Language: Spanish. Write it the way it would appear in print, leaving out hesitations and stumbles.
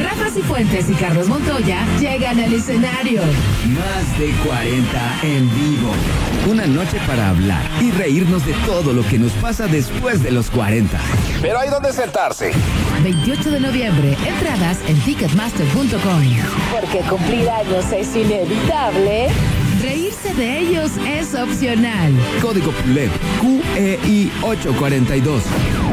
Rafa Cifuentes y Carlos Montoya llegan al escenario. Más de 40 en vivo. Una noche para hablar y reírnos de todo lo que nos pasa después de los 40. Pero hay donde sentarse. 28 de noviembre, entradas en ticketmaster.com. Porque cumplir años es inevitable. Reírse de ellos es opcional. Código PULEP QEI 842.